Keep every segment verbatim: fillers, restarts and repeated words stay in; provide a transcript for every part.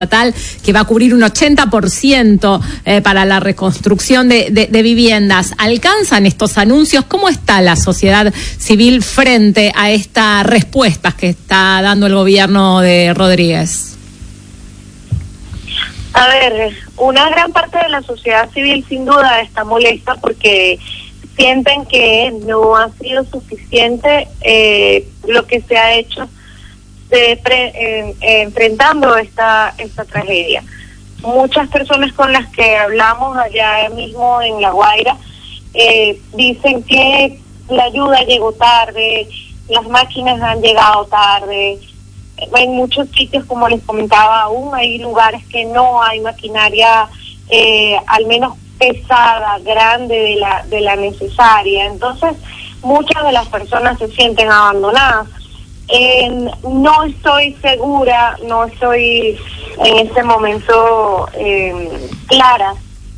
estatal que va a cubrir un ochenta por ciento eh, para la reconstrucción de, de, de viviendas. ¿Alcanzan estos anuncios? ¿Cómo está la sociedad civil frente a estas respuestas que está dando el gobierno de Rodríguez? A ver, una gran parte de la sociedad civil sin duda está molesta porque sienten que no ha sido suficiente eh, lo que se ha hecho de pre, eh, eh, enfrentando esta esta tragedia. Muchas personas con las que hablamos allá mismo en La Guaira eh, dicen que la ayuda llegó tarde, las máquinas han llegado tarde. En muchos sitios, como les comentaba, aún hay lugares que no hay maquinaria eh, al menos pesada, grande de la de la necesaria. Entonces, muchas de las personas se sienten abandonadas. Eh, no estoy segura, no estoy en este momento eh, clara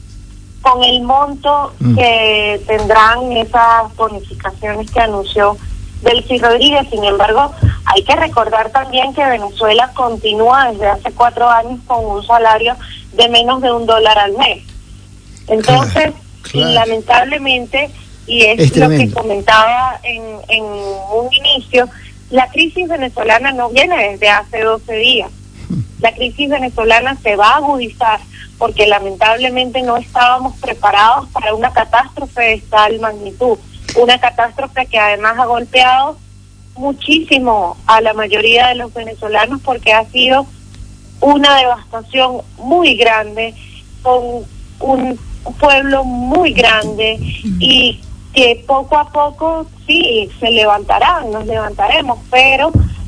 con el monto mm. que tendrán esas bonificaciones que anunció Delcy Rodríguez. Sin embargo, hay que recordar también que Venezuela continúa desde hace cuatro años con un salario de menos de un dólar al mes. Entonces, claro, claro. lamentablemente, y es, es lo que comentaba en, en un inicio, la crisis venezolana no viene desde hace doce días. La crisis venezolana se va a agudizar porque lamentablemente no estábamos preparados para una catástrofe de tal magnitud. Una catástrofe que además ha golpeado muchísimo a la mayoría de los venezolanos porque ha sido una devastación muy grande con un pueblo muy grande y que poco a poco sí se levantarán, nos levantaremos, pero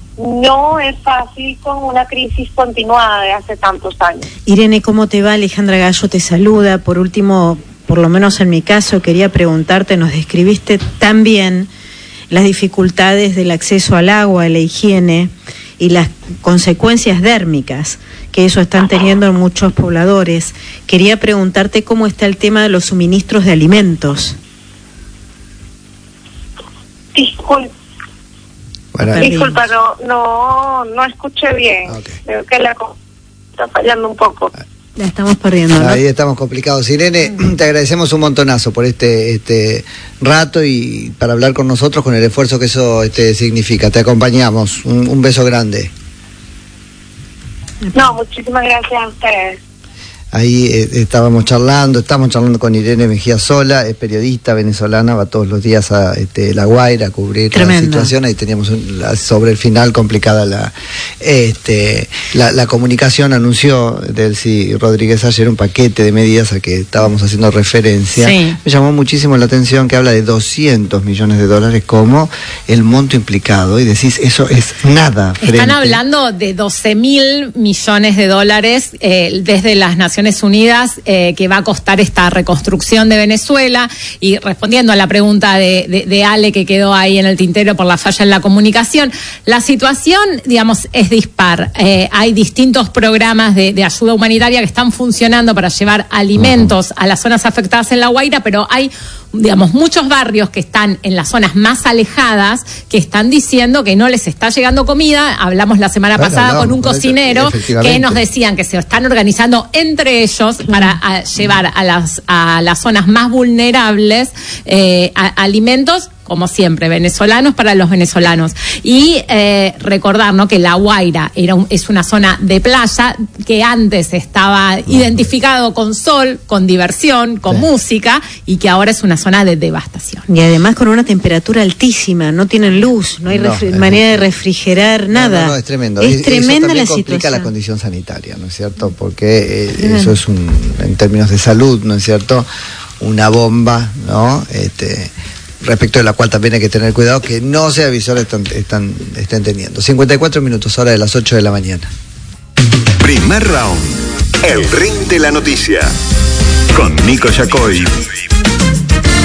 no es fácil con una crisis continuada de hace tantos años. Irene, ¿cómo te va? Alejandra Gallo te saluda. Por último, por lo menos en mi caso, quería preguntarte, nos describiste tan bien las dificultades del acceso al agua, a la higiene y las consecuencias dérmicas que eso están teniendo en muchos pobladores. Quería preguntarte cómo está el tema de los suministros de alimentos. Disculpa, bueno, disculpa, no, no, no escuché bien. Okay. Creo que la está fallando un poco. La estamos perdiendo, ¿no? Ahí estamos complicados. Irene, te agradecemos un montonazo por este este rato y para hablar con nosotros, con el esfuerzo que eso este significa. Te acompañamos. Un, un beso grande. No, muchísimas gracias a ustedes. Ahí eh, estábamos charlando, estamos charlando con Irene Mejía Sola, es periodista venezolana, va todos los días a este, La Guaira a cubrir Tremendo. la situación. Ahí teníamos un, la, sobre el final complicada la, este, la, la comunicación. Anunció Delcy Rodríguez ayer un paquete de medidas a que estábamos haciendo referencia. Sí. Me llamó muchísimo la atención que habla de doscientos millones de dólares como el monto implicado y decís, eso es nada. Frente. Están hablando de doce mil millones de dólares eh, desde las Naciones Unidas eh, que va a costar esta reconstrucción de Venezuela. Y respondiendo a la pregunta de, de, de Ale que quedó ahí en el tintero por la falla en la comunicación, la situación, digamos, es dispar. Eh, hay distintos programas de, de ayuda humanitaria que están funcionando para llevar alimentos a las zonas afectadas en La Guaira, pero hay, digamos, muchos barrios que están en las zonas más alejadas que están diciendo que no les está llegando comida. Hablamos la semana bueno, pasada no, con un cocinero que nos decían que se están organizando entre ellos para a, llevar a las a las zonas más vulnerables eh, a, alimentos, como siempre, venezolanos para los venezolanos. Y eh, recordar, ¿no?, que La Guaira era un, es una zona de playa que antes estaba identificado con sol, con diversión, con sí. música, y que ahora es una zona de devastación. Y además con una temperatura altísima, no tienen luz, no hay no, refri- manera de refrigerar nada. No, no, no, es tremendo. Es y, tremenda eso la complica situación. la condición sanitaria, ¿no es cierto? Porque eh, eso es un, en términos de salud, ¿no es cierto?, una bomba, ¿no? Este... respecto de la cual también hay que tener cuidado que no sea visor están, están, estén teniendo. cincuenta y cuatro minutos, hora de las ocho de la mañana. Primer round, el ring de la noticia, con Nico Yacoy.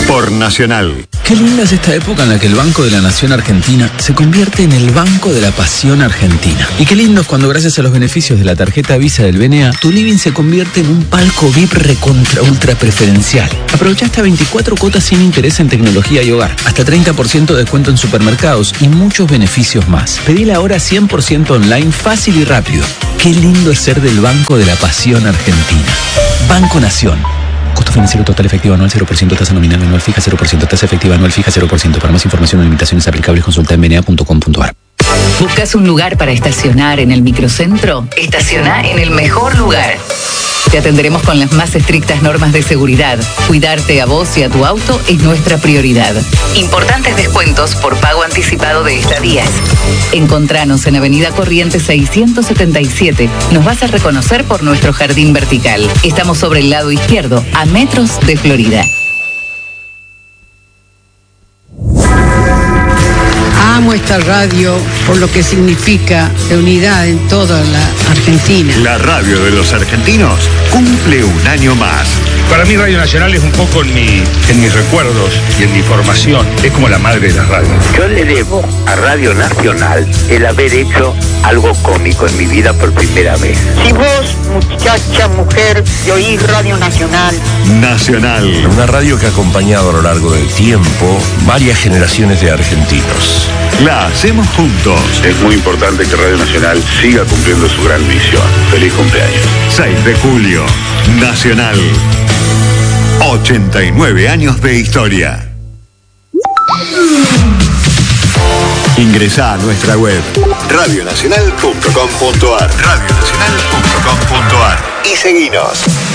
por Nacional. Qué linda es esta época en la que el Banco de la Nación Argentina se convierte en el Banco de la Pasión Argentina. Y qué lindo es cuando, gracias a los beneficios de la tarjeta Visa del B N A, tu living se convierte en un palco V I P recontra ultra preferencial. Aprovecha hasta veinticuatro cuotas sin interés en tecnología y hogar, hasta treinta por ciento de descuento en supermercados y muchos beneficios más. Pedila ahora cien por ciento online, fácil y rápido. Qué lindo es ser del Banco de la Pasión Argentina. Banco Nación. Costo financiero total efectivo anual cero por ciento, tasa nominal anual fija cero por ciento, tasa efectiva anual fija cero por ciento. Para más información o limitaciones aplicables, consulta en b n a punto com punto a r. ¿Buscas un lugar para estacionar en el microcentro? Estaciona en el mejor lugar. Te atenderemos con las más estrictas normas de seguridad. Cuidarte a vos y a tu auto es nuestra prioridad. Importantes descuentos por pago anticipado de estadías. Encontranos en Avenida Corrientes seiscientos setenta y siete. Nos vas a reconocer por nuestro jardín vertical. Estamos sobre el lado izquierdo, a metros de Florida. Amo esta radio por lo que significa de unidad en toda la Argentina. La radio de los argentinos cumple un año más. Para mí Radio Nacional es un poco en, mi, en mis recuerdos y en mi formación. Es como la madre de la radio. Yo le debo a Radio Nacional el haber hecho algo cómico en mi vida por primera vez. Si vos, muchacha, mujer, y oís Radio Nacional. Nacional. Una radio que ha acompañado a lo largo del tiempo varias generaciones de argentinos. La hacemos juntos. Es muy importante que Radio Nacional siga cumpliendo su gran misión. Feliz cumpleaños. seis de julio. Nacional. ochenta y nueve años de historia. Ingresá a nuestra web radio nacional punto com punto a r radio nacional punto com punto a r y seguinos.